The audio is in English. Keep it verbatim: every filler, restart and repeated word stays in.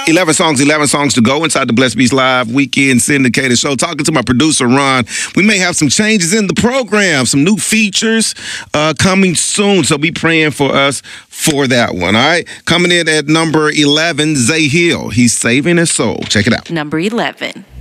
eleven songs, eleven songs to go inside the Blessed Beast Live Weekend Syndicated Show. Talking to my producer, Ron. We may have some changes in the program, some new features uh, coming soon, so be praying for us for that one, all right? Coming in at number eleven, Zay Hill. He's saving his soul. Check it out. Number eleven.